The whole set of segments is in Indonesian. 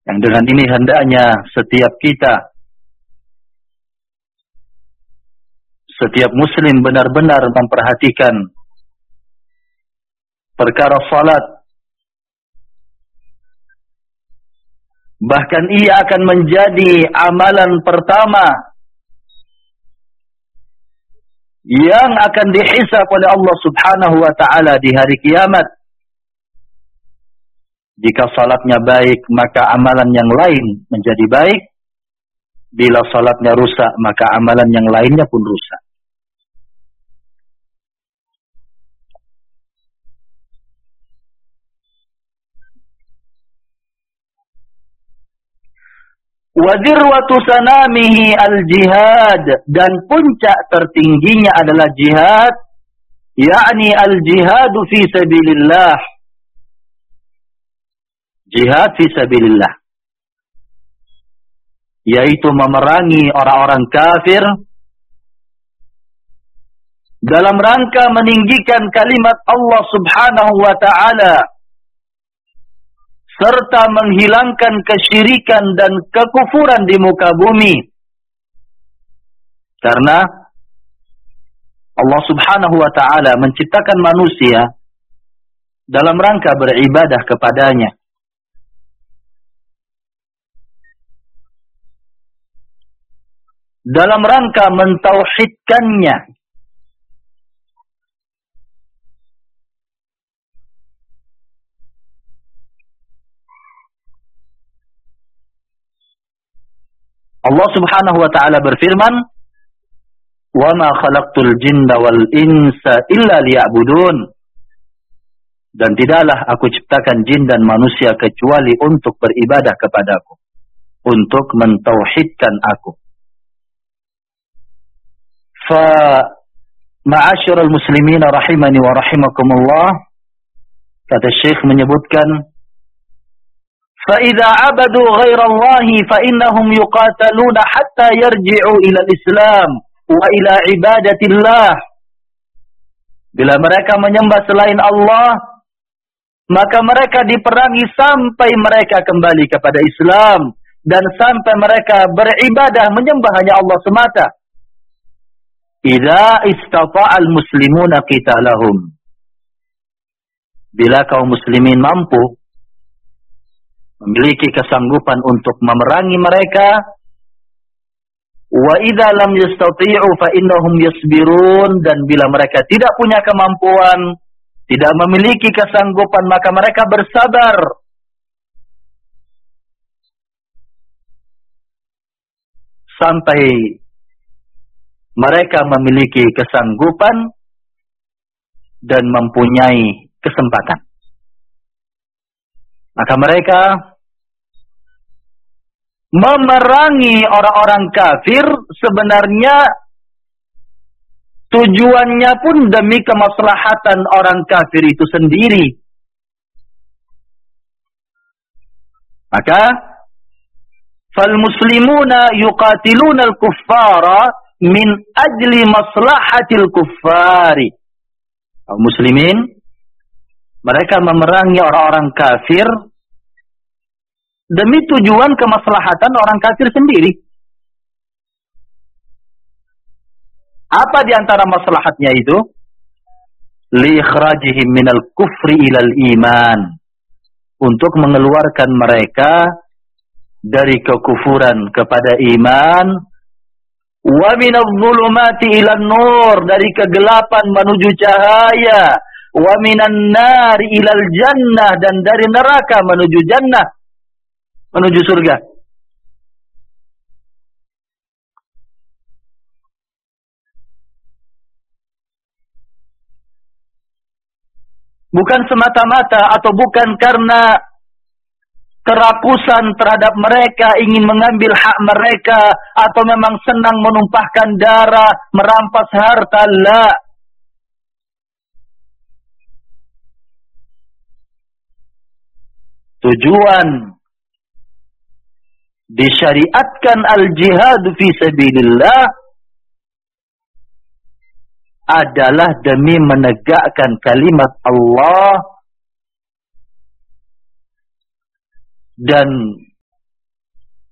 Yang dengan ini hendaknya setiap kita, setiap muslim benar-benar memperhatikan perkara salat. Bahkan ia akan menjadi amalan pertama yang akan dihisab oleh Allah Subhanahu wa ta'ala di hari kiamat. Jika salatnya baik, maka amalan yang lain menjadi baik. Bila salatnya rusak, maka amalan yang lainnya pun rusak. Wa dirwatu sanamihi al-jihad, dan puncak tertingginya adalah jihad, yakni al-jihadu fi sabilillah. Jihad fi sabilillah, yaitu memerangi orang-orang kafir dalam rangka meninggikan kalimat Allah Subhanahu wa ta'ala, serta menghilangkan kesyirikan dan kekufuran di muka bumi. Karena Allah Subhanahu wa ta'ala menciptakan manusia dalam rangka beribadah kepadanya. Dalam rangka mentauhidkannya. Allah Subhanahu wa ta'ala berfirman, "Wa ma khalaqtul jinna wal insa illa liya'budun." Dan tidaklah aku ciptakan jin dan manusia kecuali untuk beribadah kepadaku, untuk mentauhidkan aku. Fa ma'asyiral muslimin rahimani wa rahimakumullah, kata Syekh menyebutkan, fa idza 'abadu ghairallahi fa innahum yuqataluna hatta yarji'u ila al-islam wa ila ibadatillah. Bila mereka menyembah selain Allah, maka mereka diperangi sampai mereka kembali kepada Islam dan sampai mereka beribadah menyembah hanya Allah semata. Idza istata'al muslimuna qitalahum, bila kaum muslimin mampu, memiliki kesanggupan untuk memerangi mereka. Wa idza lam yastati'u fa innahum yasbirun, dan bila mereka tidak punya kemampuan, tidak memiliki kesanggupan, maka mereka bersabar. Sampai mereka memiliki kesanggupan dan mempunyai kesempatan. Maka mereka memerangi orang-orang kafir sebenarnya tujuannya pun demi kemaslahatan orang kafir itu sendiri. Maka fal muslimuna yuqatiluna al-kuffara min ajli maslahatil kuffari. Kaum muslimin, mereka memerangi orang-orang kafir demi tujuan kemaslahatan orang kafir sendiri. Apa di antara maslahatnya itu? Li ikhrajihim minal kufri ilal iman. Untuk mengeluarkan mereka dari kekufuran kepada iman. Wa minadh dhulumati ilan nur, dari kegelapan menuju cahaya. Wa minan nari ilal jannah, dan dari neraka menuju jannah, menuju surga. Bukan semata-mata atau bukan karena kerakusan terhadap mereka, ingin mengambil hak mereka, atau memang senang menumpahkan darah, merampas harta, la. Tujuan disyariatkan al-jihad fi sabilillah adalah demi menegakkan kalimat Allah dan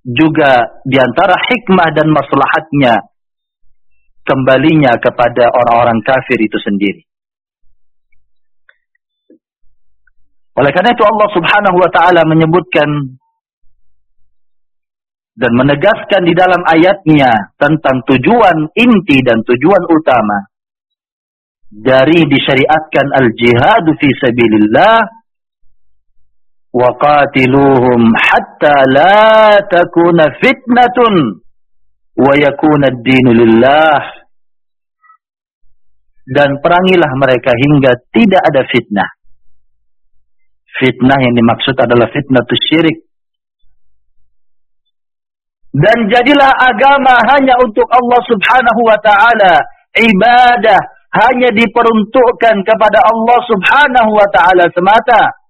juga di antara hikmah dan maslahatnya kembalinya kepada orang-orang kafir itu sendiri. Oleh karena itu Allah Subhanahu wa taala menyebutkan dan menegaskan di dalam ayatnya tentang tujuan inti dan tujuan utama dari disyariatkan al-jihad fi sabilillah, wa qatiluhum hatta la takuna fitnatun wa yakuna ad-dinu lillah, dan perangilah mereka hingga tidak ada fitnah. Fitnah yang dimaksud adalah fitnatus syirik. Dan jadilah agama hanya untuk Allah Subhanahu wa ta'ala. Ibadah hanya diperuntukkan kepada Allah Subhanahu wa ta'ala semata.